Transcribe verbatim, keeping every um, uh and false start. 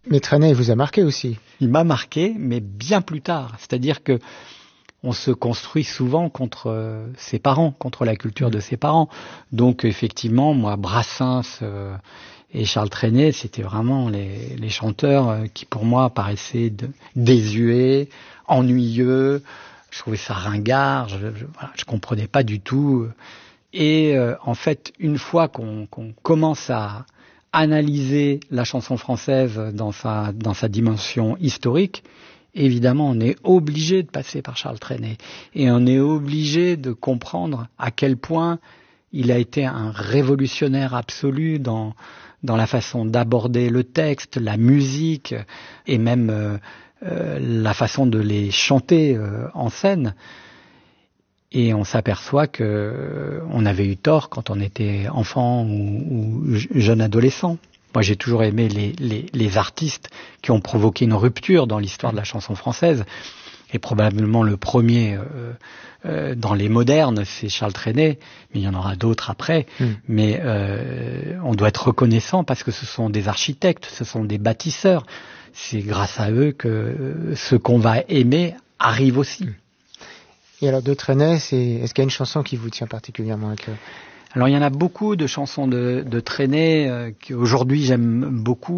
Mais Trenet, il vous a marqué aussi. Il m'a marqué, mais bien plus tard. C'est-à-dire que on se construit souvent contre euh, ses parents, contre la culture mmh. de ses parents. Donc effectivement, moi, Brassens euh, et Charles Trenet, c'était vraiment les, les chanteurs euh, qui pour moi paraissaient de, désuets, ennuyeux. Je trouvais ça ringard, je, je, voilà, je comprenais pas du tout. Et euh, en fait, une fois qu'on, qu'on commence à analyser la chanson française dans sa, dans sa dimension historique, évidemment, on est obligé de passer par Charles Trenet. Et on est obligé de comprendre à quel point il a été un révolutionnaire absolu dans, dans la façon d'aborder le texte, la musique et même euh, euh, la façon de les chanter euh, en scène. Et on s'aperçoit que euh, on avait eu tort quand on était enfant ou, ou jeune adolescent. Moi, j'ai toujours aimé les, les, les artistes qui ont provoqué une rupture dans l'histoire de la chanson française. Et probablement le premier euh, euh, dans les modernes, c'est Charles Trenet, mais il y en aura d'autres après. Mm. Mais euh, on doit être reconnaissant parce que ce sont des architectes, ce sont des bâtisseurs. C'est grâce à eux que ce qu'on va aimer arrive aussi. Mm. Et alors de Trenet, c'est... est-ce qu'il y a une chanson qui vous tient particulièrement à cœur ? Alors il y en a beaucoup de chansons de, de Trenet euh, qu'aujourd'hui j'aime beaucoup.